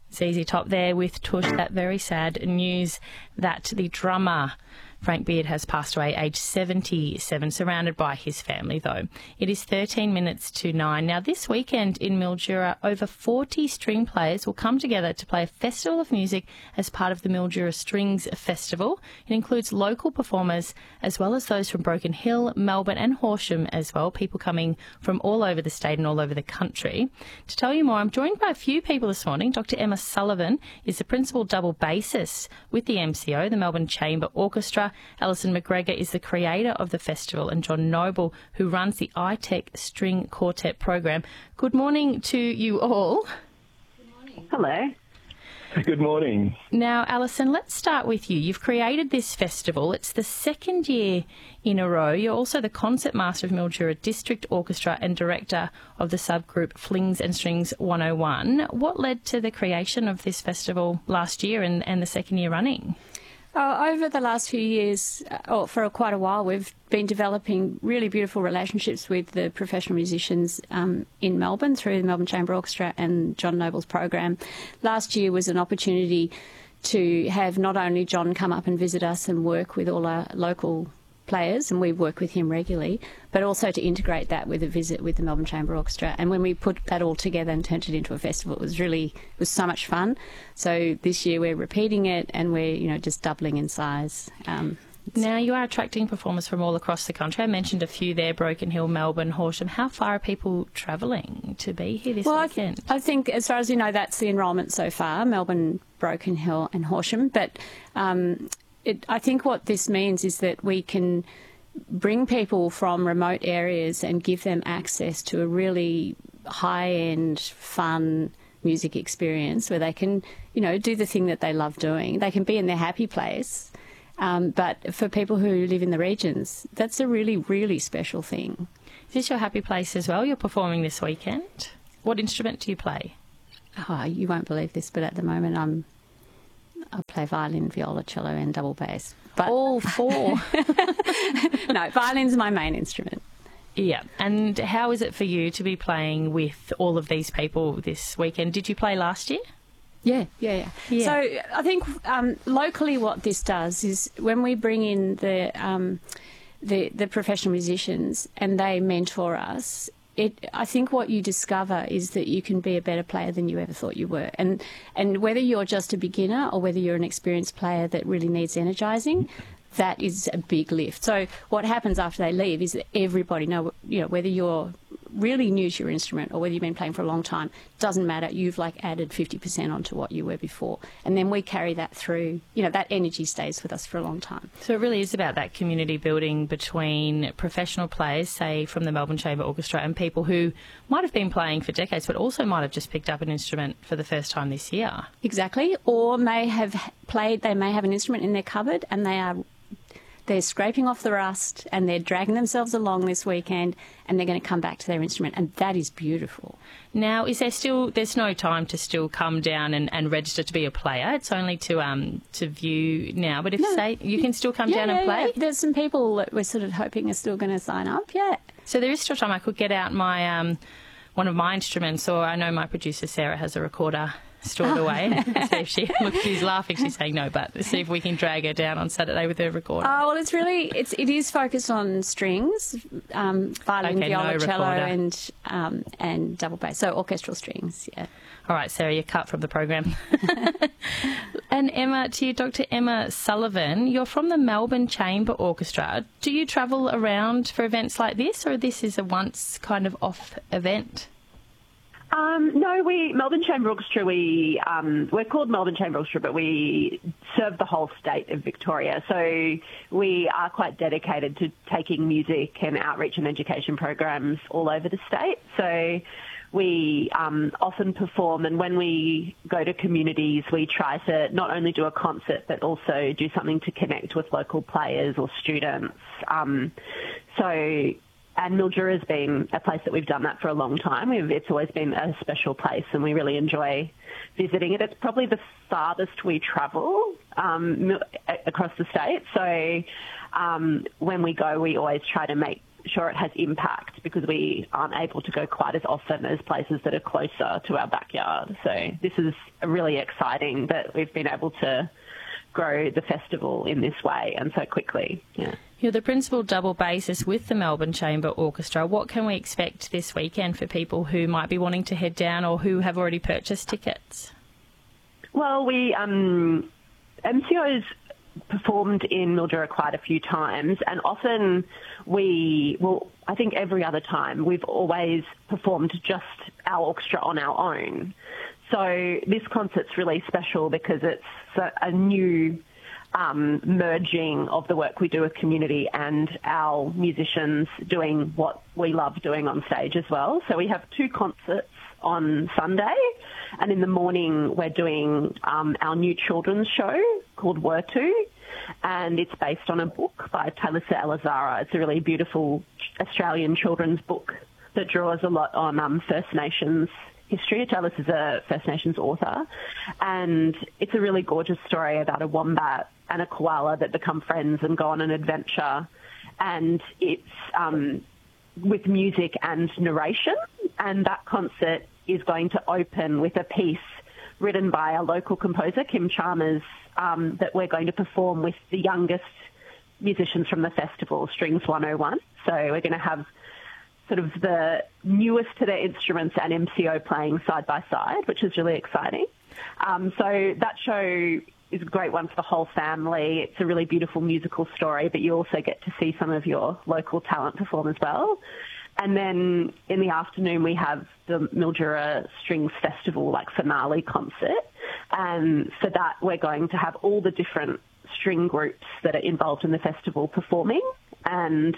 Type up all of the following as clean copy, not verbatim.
ZZ Top there with Tush. That very sad news that the drummer Frank Beard has passed away, aged 77, surrounded by his family, though. It is 13 minutes to 9. Now, this weekend in Mildura, over 40 string players will come together to play a festival of music as part of the Mildura Strings Festival. It includes local performers as well as those from Broken Hill, Melbourne and Horsham as well, people coming from all over the state and all over the country. To tell you more, I'm joined by a few people this morning. Dr. Emma Sullivan is the principal double bassist with the MCO, the Melbourne Chamber Orchestra. Alison McGregor is the creator of the festival, and John Noble, who runs the iTech String Quartet program. Good morning to you all. Good morning. Hello. Good morning. Now, Alison, let's start with you. You've created this festival. It's the second year in a row. You're also the concertmaster of Mildura District Orchestra and director of the subgroup Flings and Strings 101. What led to the creation of this festival last year and the second year running? Over the last few years, or for quite a while, we've been developing really beautiful relationships with the professional musicians in Melbourne through the Melbourne Chamber Orchestra and John Noble's program. Last year was an opportunity to have not only John come up and visit us and work with all our local players, and we work with him regularly, but also to integrate that with a visit with the Melbourne Chamber Orchestra. And when we put that all together and turned it into a festival, it was so much fun. So this year we're repeating it, and we're just doubling in size. Now, you are attracting performers from all across the country. I mentioned a few there, Broken Hill, Melbourne, Horsham. How far are people travelling to be here this weekend? I think, as far as you know, that's the enrolment so far, Melbourne, Broken Hill and Horsham. But I think what this means is that we can bring people from remote areas and give them access to a really high-end, fun music experience where they can, do the thing that they love doing. They can be in their happy place. But for people who live in the regions, that's a really, really special thing. Is this your happy place as well? You're performing this weekend. What instrument do you play? Oh, you won't believe this, but at the moment I play violin, viola, cello and double bass. But all four? No, violin's my main instrument. Yeah. And how is it for you to be playing with all of these people this weekend? Did you play last year? Yeah. So I think locally what this does is when we bring in the professional musicians and they mentor us, I think what you discover is that you can be a better player than you ever thought you were. And whether you're just a beginner or whether you're an experienced player that really needs energising, that is a big lift. So what happens after they leave is that everybody whether you're really new to your instrument or whether you've been playing for a long time, doesn't matter. You've added 50% onto what you were before. And then we carry that through, that energy stays with us for a long time. So it really is about that community building between professional players, say from the Melbourne Chamber Orchestra, and people who might have been playing for decades but also might have just picked up an instrument for the first time this year. Exactly. Or they may have an instrument in their cupboard and they're scraping off the rust and they're dragging themselves along this weekend and they're going to come back to their instrument, and that is beautiful. Now, there's no time to still come down and register to be a player? It's only to view now, but you can still come down and play? Yeah. There's some people that we're sort of hoping are still going to sign up, yeah. So there is still time. I could get out my one of my instruments, or I know my producer Sarah has a recorder stored away. See if she's laughing, she's saying no, but see if we can drag her down on Saturday with her recorder. Oh, well, it is focused on strings, violin, viola, cello and double bass, so orchestral strings, yeah. All right, Sarah, you're cut from the program. And Emma, to you, Dr. Emma Sullivan, you're from the Melbourne Chamber Orchestra. Do you travel around for events like this, or this is a once kind of off event? No, Melbourne Chamber Orchestra, we're called Melbourne Chamber Orchestra, but we serve the whole state of Victoria. So we are quite dedicated to taking music and outreach and education programs all over the state. So we often perform, and when we go to communities, we try to not only do a concert, but also do something to connect with local players or students. And Mildura has been a place that we've done that for a long time. It's always been a special place, and we really enjoy visiting it. It's probably the farthest we travel across the state. So when we go, we always try to make sure it has impact because we aren't able to go quite as often as places that are closer to our backyard. So this is really exciting that we've been able to grow the festival in this way and so quickly. Yeah. You're the principal double bassist with the Melbourne Chamber Orchestra. What can we expect this weekend for people who might be wanting to head down or who have already purchased tickets? Well, MCO's performed in Mildura quite a few times, and often I think every other time, we've always performed just our orchestra on our own. So this concert's really special because it's a new merging of the work we do with community and our musicians doing what we love doing on stage as well. So we have 2 concerts on Sunday, and in the morning we're doing our new children's show called Wertu, and it's based on a book by Talisa Elazara. It's a really beautiful Australian children's book that draws a lot on First Nations history. Talis is a First Nations author, and it's a really gorgeous story about a wombat and a koala that become friends and go on an adventure, and it's with music and narration, and that concert is going to open with a piece written by a local composer, Kim Chalmers, that we're going to perform with the youngest musicians from the festival, Strings 101. So we're going to have sort of the newest to their instruments and MCO playing side by side, which is really exciting. So that show is a great one for the whole family. It's a really beautiful musical story, but you also get to see some of your local talent perform as well. And then in the afternoon, we have the Mildura Strings Festival, finale concert. And for that, we're going to have all the different string groups that are involved in the festival performing. And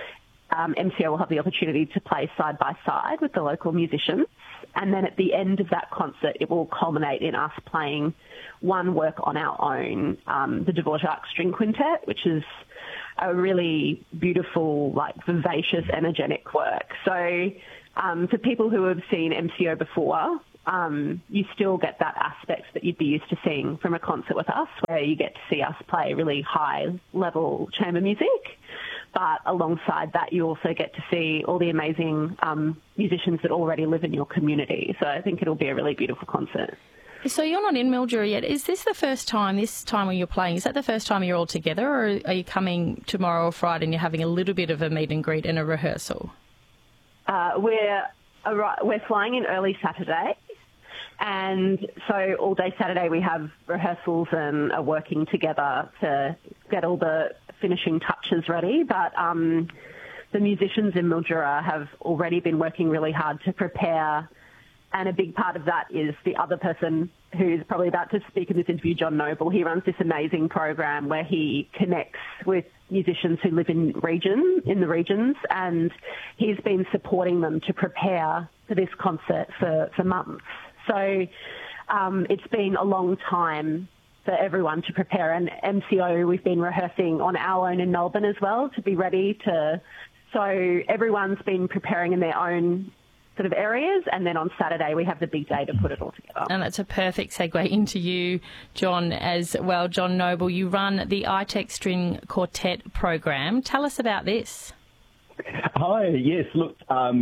MCO will have the opportunity to play side by side with the local musicians. And then at the end of that concert, it will culminate in us playing one work on our own, the Dvorak String Quintet, which is a really beautiful, vivacious, energetic work. So for people who have seen MCO before, you still get that aspect that you'd be used to seeing from a concert with us, where you get to see us play really high-level chamber music. But alongside that, you also get to see all the amazing musicians that already live in your community. So I think it'll be a really beautiful concert. So you're not in Mildura yet. Is this the first time, when you're playing, is that the first time you're all together, or are you coming tomorrow or Friday and you're having a little bit of a meet and greet and a rehearsal? We're flying in early Saturday, and so all day Saturday we have rehearsals and are working together to get all the finishing touches ready. But the musicians in Mildura have already been working really hard to prepare, and a big part of that is the other person who's probably about to speak in this interview, John Noble. He runs this amazing program where he connects with musicians who live in the regions, and he's been supporting them to prepare for this concert for months. So it's been a long time for everyone to prepare, and MCO, we've been rehearsing on our own in Melbourne as well to be ready to. So everyone's been preparing in their own sort of areas, and then on Saturday we have the big day to put it all together. And that's a perfect segue into you, John, as well. John Noble, you run the iTech String Quartet program. Tell us about this. Hi, yes, look,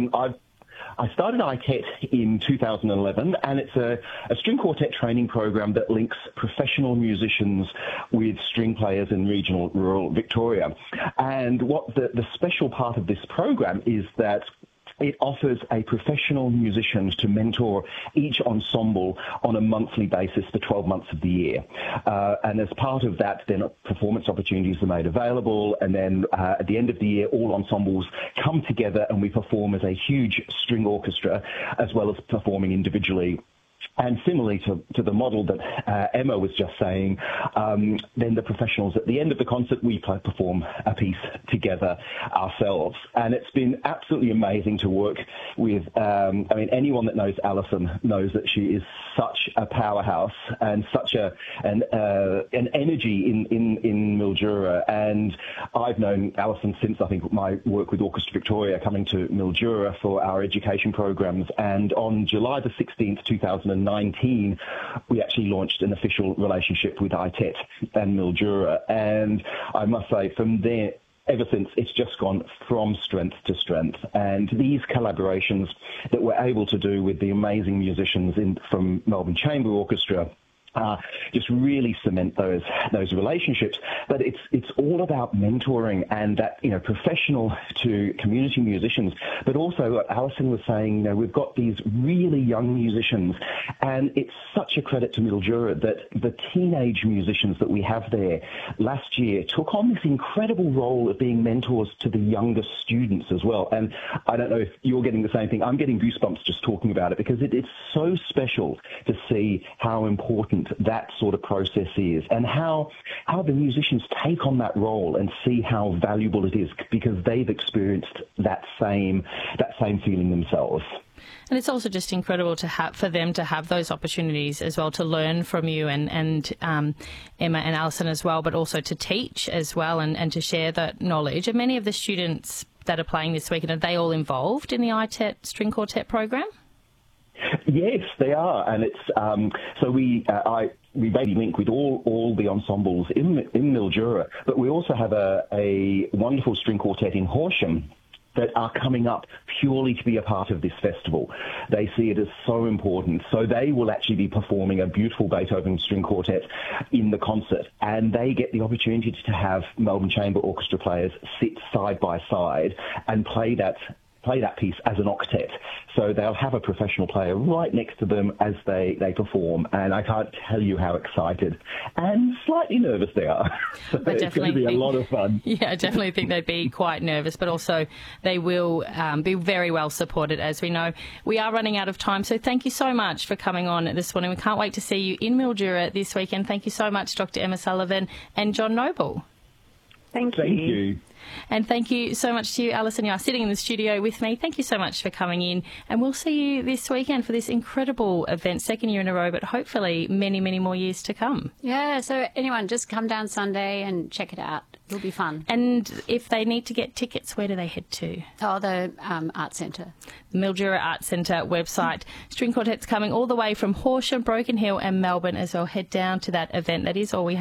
I started iTech in 2011, and it's a string quartet training program that links professional musicians with string players in regional rural Victoria. And what the special part of this program is that it offers a professional musician to mentor each ensemble on a monthly basis for 12 months of the year. And as part of that, then performance opportunities are made available. And then at the end of the year, all ensembles come together and we perform as a huge string orchestra, as well as performing individually. And similarly to the model that Emma was just saying, then the professionals at the end of the concert, we perform a piece together ourselves. And it's been absolutely amazing to work with, anyone that knows Alison knows that she is such a powerhouse and such an energy in Mildura. And I've known Alison since, I think, my work with Orchestra Victoria, coming to Mildura for our education programs. And on July the 16th, 2019, we actually launched an official relationship with iTech and Mildura. And I must say, from there, ever since, it's just gone from strength to strength. And these collaborations that we're able to do with the amazing musicians from Melbourne Chamber Orchestra just really cement those relationships. But it's all about mentoring and that, professional to community musicians. But also, what Alison was saying, we've got these really young musicians, and it's such a credit to Mildura that the teenage musicians that we have there last year took on this incredible role of being mentors to the youngest students as well. And I don't know if you're getting the same thing. I'm getting goosebumps just talking about it, because it's so special to see how important that sort of process is, and how the musicians take on that role and see how valuable it is, because they've experienced that same feeling themselves. And it's also just incredible for them to have those opportunities as well, to learn from you and Emma and Alison as well, but also to teach as well and to share that knowledge. And many of the students that are playing this weekend, are they all involved in the ITET String Quartet program? Yes, they are, and it's so we baby link with all the ensembles in Mildura, but we also have a wonderful string quartet in Horsham that are coming up purely to be a part of this festival. They see it as so important. So they will actually be performing a beautiful Beethoven string quartet in the concert, and they get the opportunity to have Melbourne Chamber Orchestra players sit side by side and play that piece as an octet. So they'll have a professional player right next to them as they perform, and I can't tell you how excited and slightly nervous they are. So it's going to be a lot of fun. Yeah, I definitely think they'd be quite nervous, but also they will be very well supported, as we know. We are running out of time, so thank you so much for coming on this morning. We can't wait to see you in Mildura this weekend. Thank you so much, Dr. Emma Sullivan and John Noble. Thank you. And thank you so much to you, Alison. You are sitting in the studio with me. Thank you so much for coming in. And we'll see you this weekend for this incredible event, second year in a row, but hopefully many, many more years to come. Yeah, so anyone, just come down Sunday and check it out. It'll be fun. And if they need to get tickets, where do they head to? Oh, the Art Centre. The Mildura Art Centre website. String Quartet's coming all the way from Horsham, Broken Hill and Melbourne as well. Head down to that event. That is all we have.